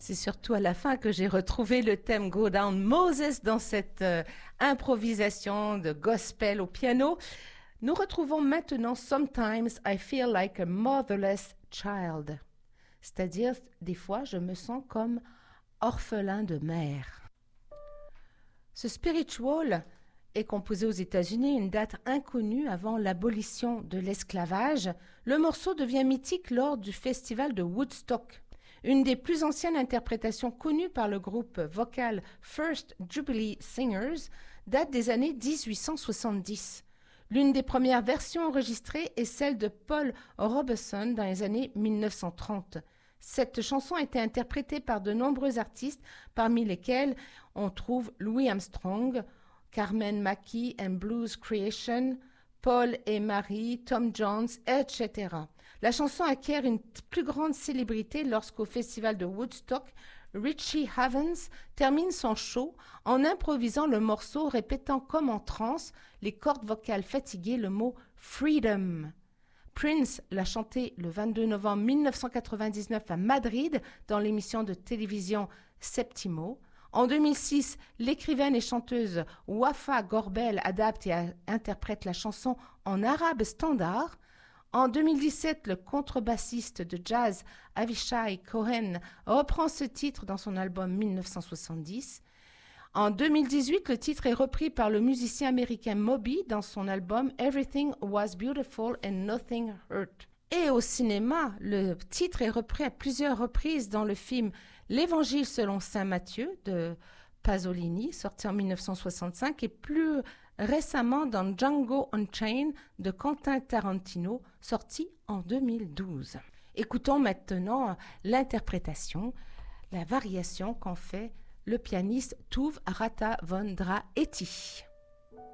C'est surtout à la fin que j'ai retrouvé le thème Go Down Moses dans cette improvisation de gospel au piano. Nous retrouvons maintenant Sometimes I Feel Like a Motherless Child. C'est-à-dire, des fois, je me sens comme orphelin de mère. Ce spiritual est composé aux États-Unis, une date inconnue avant l'abolition de l'esclavage. Le morceau devient mythique lors du festival de Woodstock. Une des plus anciennes interprétations connues par le groupe vocal First Jubilee Singers date des années 1870. L'une des premières versions enregistrées est celle de Paul Robeson dans les années 1930. Cette chanson a été interprétée par de nombreux artistes, parmi lesquels on trouve Louis Armstrong, Carmen Mackey and Blues Creation, Paul et Marie, Tom Jones, etc. La chanson acquiert une plus grande célébrité lorsqu'au festival de Woodstock, Richie Havens termine son show en improvisant le morceau, répétant comme en transe, les cordes vocales fatiguées, le mot « freedom ». Prince l'a chanté le 22 novembre 1999 à Madrid dans l'émission de télévision Septimo. En 2006, l'écrivaine et chanteuse Wafa Gorbel adapte et interprète la chanson en arabe standard. En 2017, le contrebassiste de jazz Avishai Cohen reprend ce titre dans son album 1970. En 2018, le titre est repris par le musicien américain Moby dans son album Everything Was Beautiful and Nothing Hurt. Et au cinéma, le titre est repris à plusieurs reprises dans le film L'Évangile selon saint Matthieu de Pasolini, sorti en 1965, et plus récemment dans Django Unchained de Quentin Tarantino, sorti en 2012. Écoutons maintenant l'interprétation, la variation qu'en fait le pianiste Tuve Rata von Dra-Eti.